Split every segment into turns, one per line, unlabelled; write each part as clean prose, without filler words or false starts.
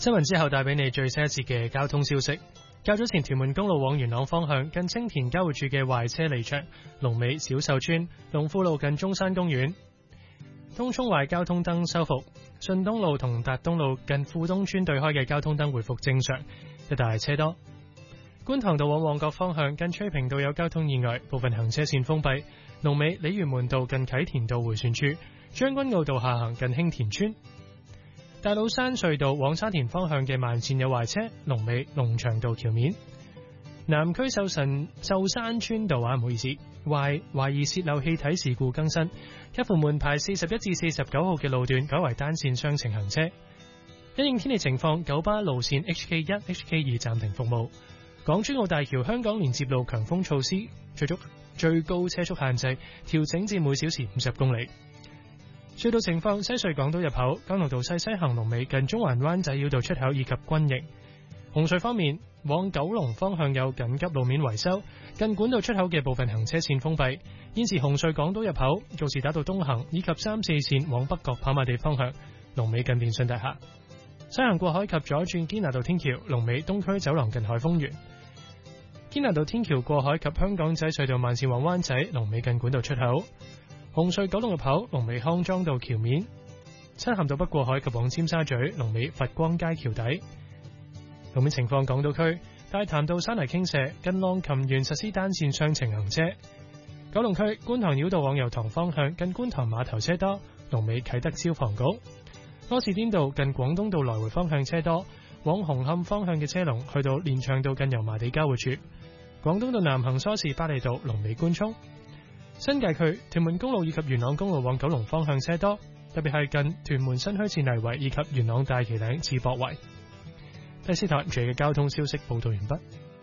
新聞之後帶俾你最新一節嘅交通消息。較早前屯門公路往元朗方向近青田交匯處嘅壞車離場，龍尾小秀村，龍富路近中山公園。東涌壞交通燈修復，順東路同達東路近富東村對開嘅交通燈回復正常，一帶車多。觀塘道往旺角方向近翠屏道有交通意外，部分行車線封閉，龍尾鯉魚門道近啟田道迴旋處，將軍澳道下行近興田村。大老山隧道往沙田方向嘅慢線有壞車，龍尾龍翔道橋面。南區秀山村道唔好意思，懷疑泄漏氣體事故更新，介乎門牌41至49號嘅路段改為單線雙程行車。因應天氣情況，九巴路線 HK1、HK2 暫停服務。港珠澳大橋香港連接路強風措施，最高車速限制調整至每小時50公里。隧道情況，西隧港島入口交流道西行龍尾近中環灣仔繞道出口以及軍營。紅隧方面，往九龍方向有緊急路面維修，近管道出口嘅部分行車線封閉。現時紅隧港島入口告士打道東行以及3、4線往北角跑馬地方向龍尾近電訊大廈。西行過海及左轉堅拿道天橋龍尾東區走廊近海豐園。堅拿道天橋過海及香港仔隧道慢線往灣仔龍尾近管道出口。紅隧九龍入口龍尾康莊道橋面，漆咸道北過海及往尖沙咀龍尾佛光街橋底。路面情況，港島區大潭道山泥傾瀉，近浪琴園實施單線雙程行車。九龍區觀塘繞道往油塘方向近觀塘碼頭車多，龍尾啟德消防局。柯士甸道近廣東道來回方向車多，往紅磡方向嘅車龍去到連翔道近油麻地交匯處。廣東道南行梳士巴利道龍尾官涌。新界區屯門公路以及元朗公路往九龍方向車多，特別係近屯門新墟至泥圍以及元朗大旗嶺至博圍。第四台嘅交通消息報道完畢。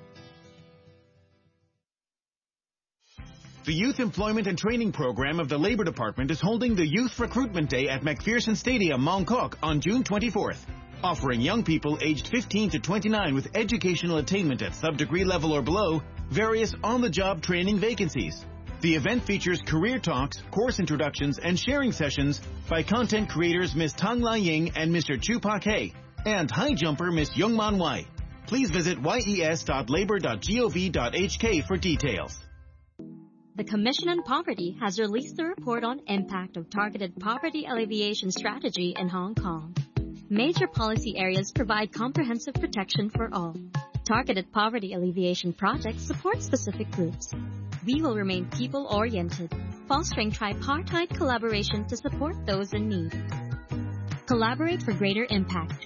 The Youth Employment and Training Program of the Labor Department is holding the Youth Recruitment Day at McPherson Stadium, Mongkok on June 24th, offering young people aged 15 to 29 with educational attainment at sub-degree level or below various on-the-job training vacancies. The event features career talks, course introductions, and sharing sessions by content creators Ms. Tang La Ying and Mr. Chu Pak Hei, and high jumper Ms. Youngman Wai. Please visit yes.labor.gov.hk for details.
The Commission on Poverty has released a report on impact of targeted poverty alleviation strategy in Hong Kong. Major policy areas provide comprehensive protection for all. Targeted poverty alleviation projects support specific groups. We will remain people-oriented, fostering tripartite collaboration to support those in need. Collaborate for greater impact.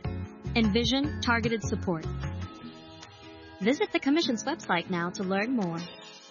Envision targeted support. Visit the Commission's website now to learn more.